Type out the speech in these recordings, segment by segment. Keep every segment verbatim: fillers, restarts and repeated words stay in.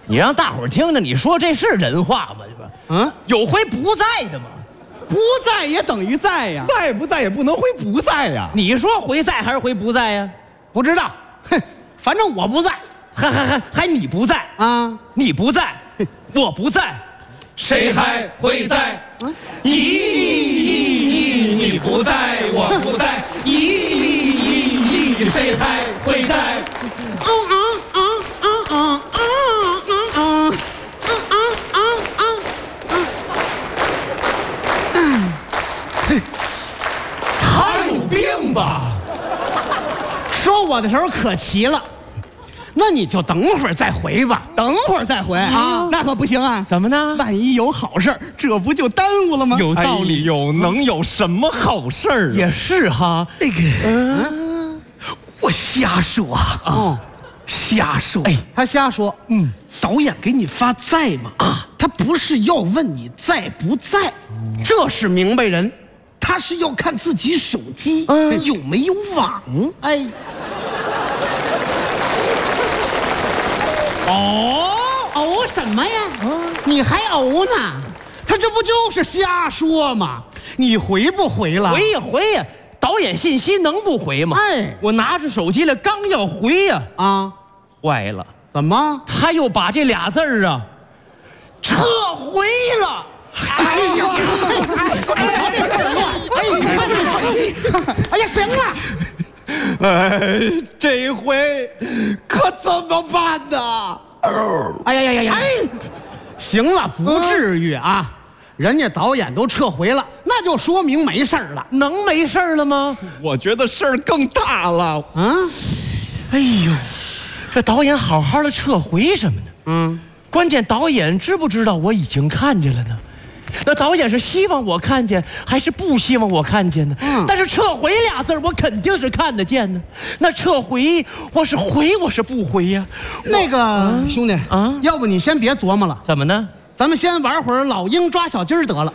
你让大伙儿听着，你说这是人话吗？这不， 嗯， 有回不在的吗？ 不在也等于在呀， 在不在也不能回不在呀。 你说回在还是回不在呀？ 不知道，哼，反正我不在还还还还你不在啊， 你不在，我不在，谁还会在？咦咦咦，你不在，我不在，咦咦咦，谁还会在？ 啊啊啊啊啊啊啊啊啊啊！ 他有病吧？ 说我的时候可齐了，那你就等会儿再回吧，等会儿再回啊，那可不行啊！ 怎么呢？ 万一有好事儿，这不就耽误了吗？ 有道理， 有能有什么好事儿啊？ 也是哈。 那个，嗯，我瞎说哦， 瞎说。 哎，他瞎说。 嗯，导演给你发在吗？啊，他不是要问你在不在， 这是明白人。 他是要看自己手机有没有网。 哎， 哦， 哦什么呀？你还哦呢？他这不就是瞎说吗？你回不回了？ 回呀回呀，导演信息能不回吗？ 哎， 我拿着手机来，刚要回呀， 啊， 坏了， 怎么？ 他又把这俩字儿啊撤回了。 哎呀！哎，瞧这个乱！哎，你看这，哎呀，行了， 哎，这回可怎么办呢？ 哎呀呀呀呀！哎，行了，不至于啊。人家导演都撤回了，那就说明没事儿了。 能没事儿了吗？ 我觉得事儿更大了。 啊， 哎呦，这导演好好的撤回什么呢？ 嗯， 关键导演知不知道我已经看见了呢？那导演是希望我看见，还是不希望我看见呢？ 嗯， 但是撤回俩字我肯定是看得见呢。那撤回，我是回，我是不回呀？ 那个、嗯、兄弟啊，要不你先别琢磨了。 怎么呢？ 咱们先玩会儿老鹰抓小鸡儿得了。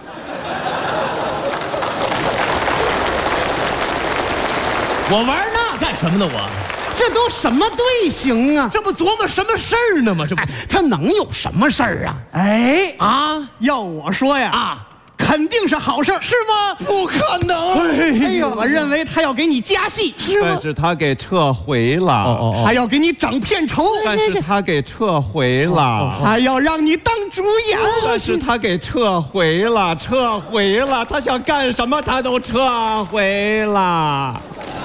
我玩那干什么呢？我这都什么队形啊？ 这不琢磨什么事儿呢吗？这不， 哎，他能有什么事儿啊？哎啊， 要我说呀啊，肯定是好事儿， 是吗？ 不可能！ 哎呦，我认为他要给你加戏，是吗？ 但是他给撤回了，哦哦哦，还要给你整片酬， 但是他给撤回了， 还要让你当主演， 但是他给撤回了，撤回了，他想干什么他都撤回了。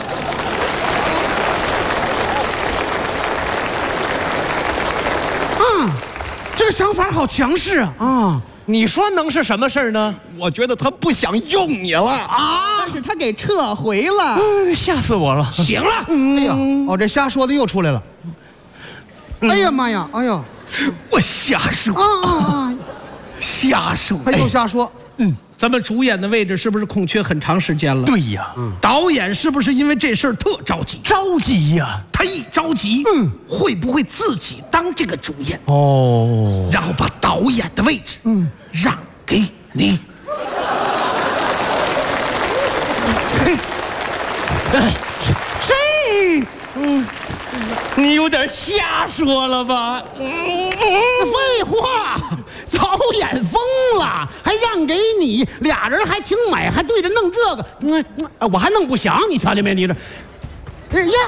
嗯，这个想法好强势啊！啊， 你说能是什么事儿呢？ 我觉得他不想用你了啊，但是他给撤回了， 嗯，吓死我了！ 行了，哎呀，哦，这瞎说的又出来了。哎呀妈呀，哎呀， 我瞎说啊啊啊！ 瞎说， 他又瞎说。 嗯，咱们主演的位置是不是空缺很长时间了？ 对呀， 嗯，导演是不是因为这事儿特着急？ 着急呀！ 他一着急，嗯，会不会自己当这个主演？ 哦， 然后把导演的位置，嗯，让给你。 这，嗯，你有点瞎说了吧？ 嗯，废话。导演疯了，还让给你，俩人还挺美，还对着弄这个，嗯，我还弄不响，你瞧见没？你这，哎呀，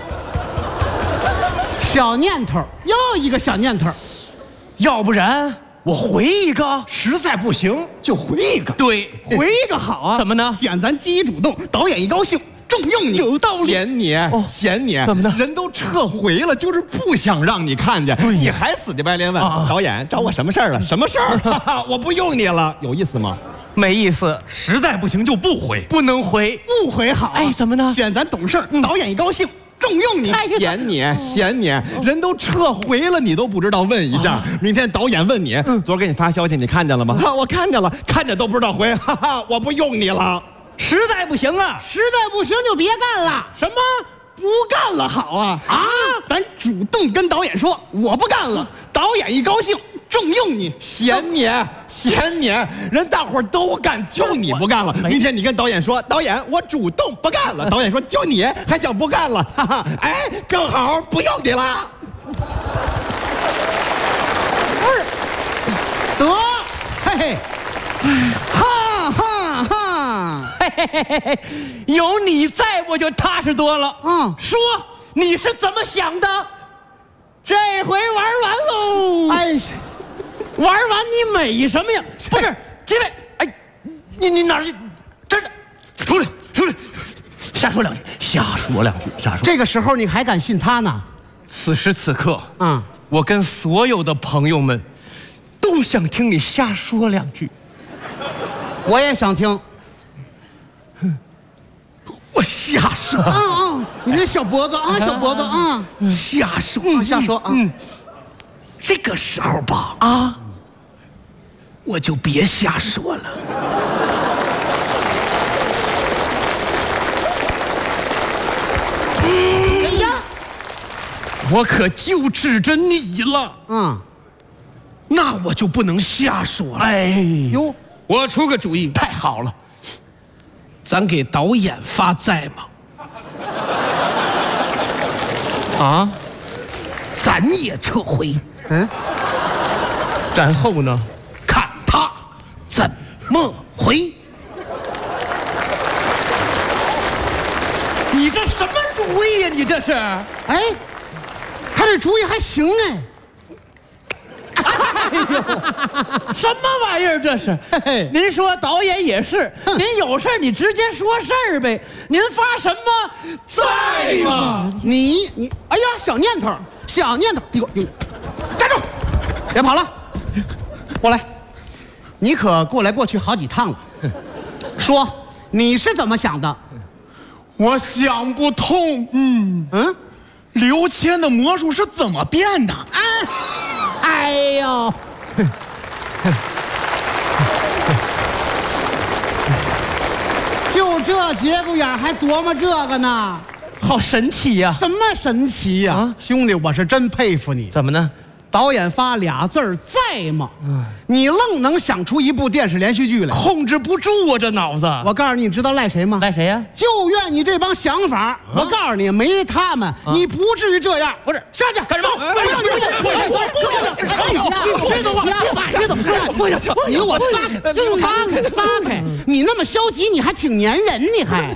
小念头，又一个小念头， 要不然我回一个， 实在不行就回一个， 对， 回一个好啊？ 怎么呢？ 显咱积极主动，导演一高兴。重用你， 有道理。 嫌你，哦、嫌你， 怎么的？ 人都撤回了，就是不想让你看见，你还死乞白赖问、啊、导演找我什么事儿了？什么事儿？我不用你了，有意思吗？ 没意思， 实在不行就不回， 不能回， 不回好、啊。 哎，怎么呢？ 显咱懂事儿、嗯，导演一高兴，重用你。 嫌你，嫌你，人都撤回了，你都不知道问一下。啊、明天导演问你，嗯、昨儿给你发消息，你看见了吗？啊，我看见了，看见都不知道回，哈哈，我不用你了。 实在不行啊， 实在不行就别干了。 什么？ 不干了好啊啊！咱主动跟导演说我不干了，导演一高兴重用你。 嫌你嫌你，人大伙儿都干，就你不干了。明天你跟导演说，导演我主动不干了。导演说就你还想不干了，哈哈！哎，正好不用你了。 不是嘿，哈哈哈！ 嘿嘿嘿嘿嘿，有你在我就踏实多了。 嗯， 说你是怎么想的？ 这回玩完喽！哎， 玩完你美什么呀？不是，几位，哎，你你哪儿去？这是，出来出来，瞎说两句，瞎说两句，瞎说。 这个时候你还敢信他呢？ 此时此刻， 啊， 我跟所有的朋友们都想听你瞎说两句。 我也想听。 我瞎说， 啊啊！你这小脖子啊，小脖子啊， 瞎说， 瞎说啊！ 嗯，这个时候吧，啊，我就别瞎说了。 哎呀， 我可就指着你了。 嗯， 那我就不能瞎说了。 哎哟， 我出个主意， 太好了， 咱给导演发债嘛。 啊， 咱也撤回， 嗯， 然后呢？ 看他怎么回。 你这什么主意呀？你这是？ 哎，他这主意还行哎。 哎呦，什么玩意儿这是？ 嘿嘿您说导演也是，您有事儿你直接说事儿呗。您发什么在吗？你你，哎呀，小念头，小念头，你给我，你站住，别跑了，过来，你可过来过去好几趟了，说你是怎么想的？ 我想不通， 嗯嗯， 刘谦的魔术是怎么变的？ 哎，哎呦，就这节骨眼还琢磨这个呢？ 好神奇呀！ 什么神奇呀、 啊兄弟，我是真佩服你。 怎么呢？ 导演发俩字儿在吗？你愣能想出一部电视连续剧来？ 控制不住啊，这脑子。 我告诉你，你知道赖谁吗？ 赖谁呀？ 就怨你这帮想法。我告诉你，没他们，你不至于这样。 不是下去干什么走不要你走，哎呀，别走啊！别走！ 我呀， 你给我撒开，撒开，撒开！你那么消极，你还挺粘人，你还。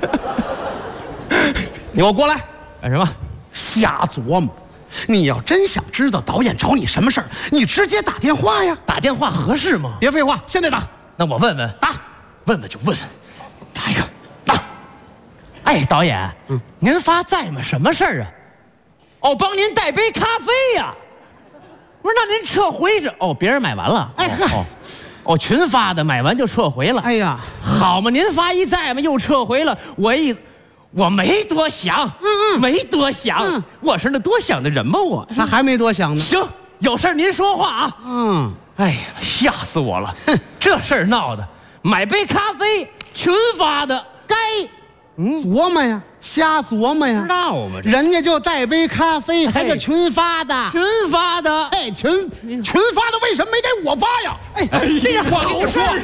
你给我过来， 干什么？ 瞎琢磨。你要真想知道导演找你什么事儿，你直接打电话呀。 打电话合适吗？ 别废话，现在打。 那我问问， 打， 问问就问问，打一个，打。哎，导演，嗯，您发在吗？什么事儿啊？哦，帮您带杯咖啡呀。不是，那您撤回是？哦，别人买完了。 哎呵哦，哦，群发的，买完就撤回了。 哎呀， 好嘛，您发一在嘛，又撤回了。我一，我没多想， 嗯嗯没多想， 嗯我是那多想的人吗？我他还没多想呢。 行，有事儿您说话啊。 嗯， 哎呀，吓死我了！哼，这事儿闹的，买杯咖啡群发的， 该琢磨呀，瞎琢磨呀。 知道吗？这人家就带杯咖啡，还是群发的。 群发的， 哎，群群发的，为什么没给我发呀？哎，这个好事儿，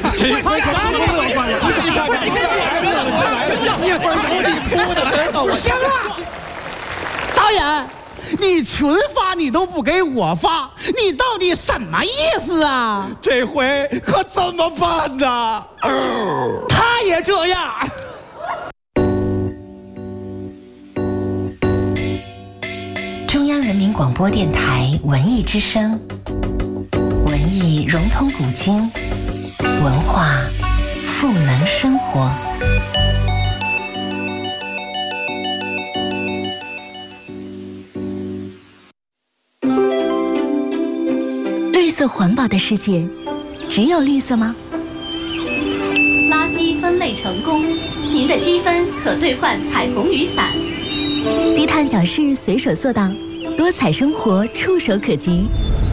行了，导演，你群发你都不给我发，你到底什么意思啊？ 这回可怎么办呢？ 他也这样。 中央人民广播电台文艺之声，文艺融通古今，文化赋能生活。 绿色环保的世界，只有绿色吗？ 垃圾分类成功，您的积分可兑换彩虹雨伞。 低碳小事随手做到，多彩生活触手可及。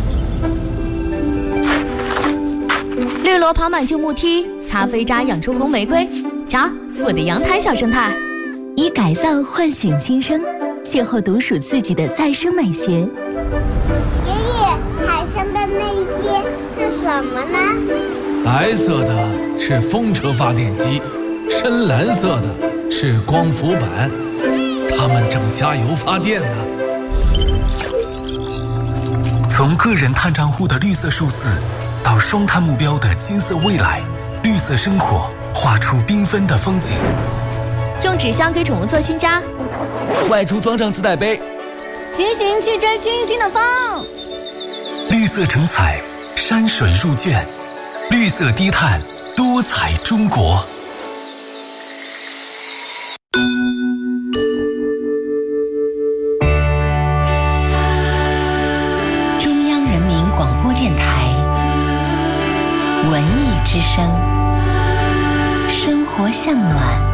绿萝爬满旧木梯，咖啡渣养出红玫瑰。瞧，我的阳台小生态。 以改造唤醒新生，邂逅独属自己的再生美学。 爷爷，海上的那些是什么呢？ 白色的是风车发电机，深蓝色的是光伏板，它们正加油发电呢。 从个人碳账户的绿色数字到双碳目标的金色未来，绿色生活画出缤纷的风景。 用纸箱给宠物做新家， 外出装上自带杯， 骑行去追清新的风。 绿色成彩，山水入卷，绿色低碳，多彩中国。 中央人民广播电台文艺之声，生活向暖。